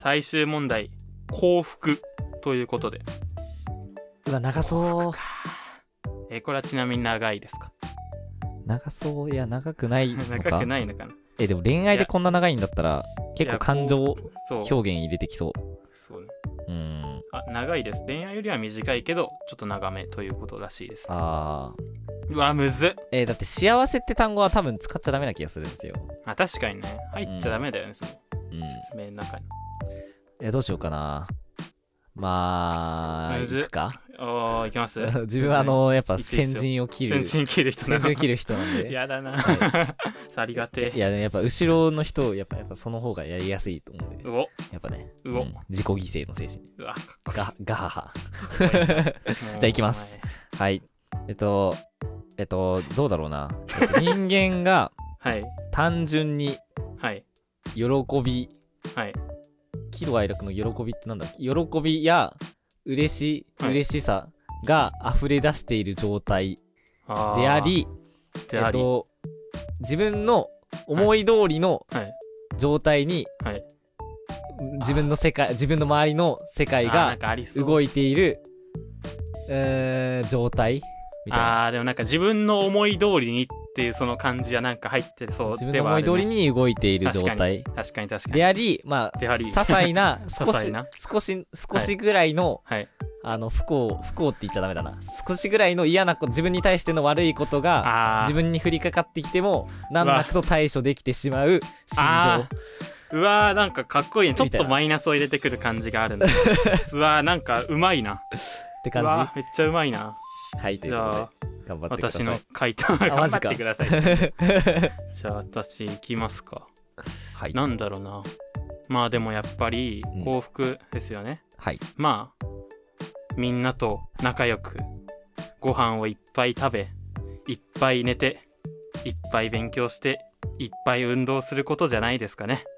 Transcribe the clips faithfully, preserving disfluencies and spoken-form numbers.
最終問題幸福ということで。 うわ長そうえー、これはちなみに長いですか？ 長そう。いや長くないのか。 長くないのかな。 えでも恋愛でこんな長いんだったら結構感情表現入れてきそう。 そうね。 うーん。 あ、長いです。恋愛よりは短いけどちょっと長めということらしいです、ね。 あーうわむずっ。 えー、だって幸せって単語は多分使っちゃダメな気がするんですよ。 あ、確かにね。入っちゃダメだよね、そのうん説明の中に。 えどうしようかな。まあむずっいくか。 おーいきます。 自分はあのやっぱいいっすよ先陣を切る先陣切る人な先陣を切る人なんでやだな、 はありがていややっぱ後ろの人やっぱやっぱその方がやりやすいと思うんでえ。うおやっぱね、 うおうん自己犠牲の精神うわガガハハじゃじゃあいきます。はいえっとえっとどうだろうな、えっと人間がはい単純にはい喜びはい喜怒哀楽の喜びってなんだ、喜びや嬉し、 はい、 嬉しさが溢れ出している状態あであり、 であり、 えっと、自分の思い通りのはい状態に、 はい、 自分の世界、自分の周りの世界が動いいている、えー、状態みたいな。 あーでもなんか自分の思い通りにっていうその感じはなんか入ってそう自分の思い通りに動いている状態確かに確かにであり、まあ、 であり些細な少し些細な少し少しぐらいの、 はい、 あの不幸不幸って言っちゃダメだな。少しぐらいの嫌なこと、自分に対しての悪いことが自分に降りかかってきても難なくと対処できてしまう心情。 うわーなんかかっこいいね。ちょっとマイナスを入れてくる感じがあるんだうわーなんかうまいなって感じ。 うわめっちゃうまいな。 はいということで頑張ってください。 私の回答頑張ってくださいじゃあ私いきますか。 はいなんだろうな。まあでもやっぱり幸福ですよね、 うん、はい。 まあみんなと仲良くご飯をいっぱい食べいっぱい寝ていっぱい勉強していっぱい運動することじゃないですかね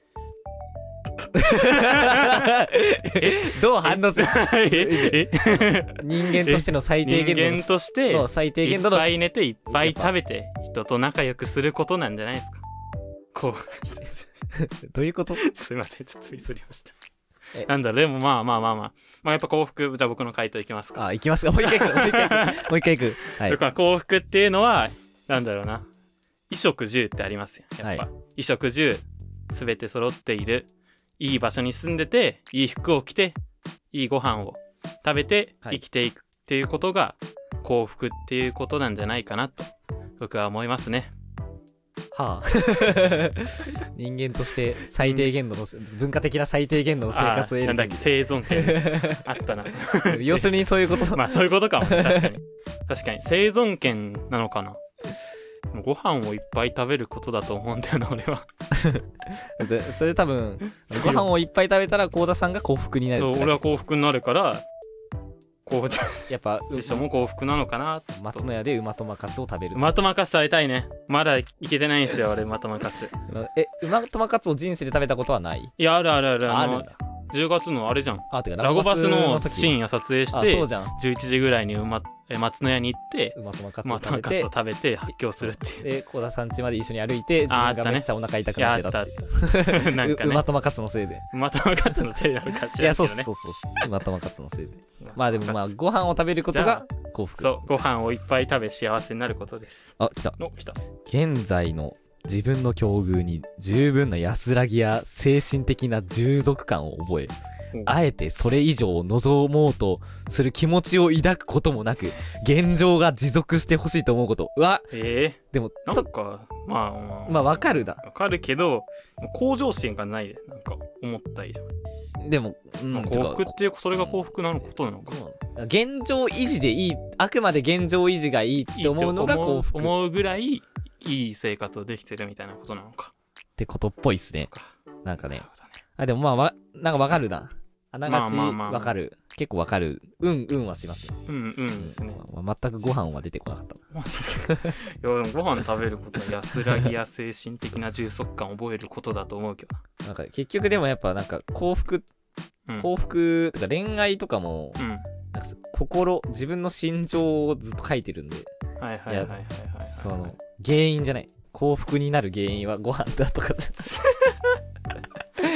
どう反応するえ人間としての最低限度の人間としての最低限度のいっぱい寝ていっぱい食べて人と仲良くすることなんじゃないですか。こうどういうこと？ すいませんちょっとミスりました。なんだろうでもまあまあまあまあまあやっぱ幸福。じゃあ僕の回答いきますか。 あいきますか。もう一回いくもう一回いくもう一回いくはい。 幸福っていうのはなんだろうな、衣食住ってありますよやっぱ、はい、衣食住すべて揃っているいい場所に住んでていい服を着ていいご飯を食べて生きていくっていうことが幸福っていうことなんじゃないかなと僕は思いますね。 はあ人間として最低限度の、うん、文化的な最低限度の生活を得る。 なんだっけ生存権あったな要するにそういうことまあそういうことかも確かに確かに生存権なのかな。ご飯をいっぱい食べることだと思うんだよな俺はでそれ多分ご飯をいっぱい食べたら幸田さんが幸福になる。 俺は幸福になるからこうやっぱ辞書も幸福なのかな。 松の屋でうまとまかつを食べる。 うまとまかつ食べたいね。まだいけてないんですよ俺うまとまかつえうまとまかつを人生で食べたことはない？ いやあるあるある。 あるんだ。 じゅうがつのあれじゃん。 あてかラゴバスのシーンを撮影してそうじゃんじゅういちじぐらいにうまえ松の屋に行ってうまとまかつを食べて食べて発狂するっていう。 で幸田さん家まで一緒に歩いて自分がめっちゃお腹痛くなってたっていうなんか、ね、うまとまかつのせいでうまとまかつのせいなのかしらんけどね。 いやそうそうそううまとまかつのせいでまあでもまあご飯を食べることが幸福。 そうご飯をいっぱい食べ幸せになることです。 あ来たの来た。 現在の自分の境遇に十分な安らぎや精神的な充足感を覚えあえてそれ以上を望もうとする気持ちを抱くこともなく現状が持続してほしいと思うこと。うわえー、 でもなんかまあまあわかるだわかるけど向上心がないでなんか思った以上でも、 うんまあ、幸福っていうそれが幸福なのことなのか、 うん、現状維持でいいあくまで現状維持がいいって思うのが幸福思うぐらいいい生活をできてるみたいなことなのかってことっぽいっすね。なんかねあでもまあわなんかわかるなあながちわかる結構わかるうんうんはしますよ。 うんうんですね、 うんまあ、全くご飯は出てこなかったいやでもご飯食べることは安らぎや精神的な充足感を覚えることだと思うけどな。 なんか結局でもやっぱなんか幸福、うん、幸福とか恋愛とかも、うん、なんか心自分の心情をずっと書いてるんではいはいはいはいはい、はい、 その原因じゃない幸福になる原因はご飯だとかじゃ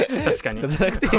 確かにじゃなくて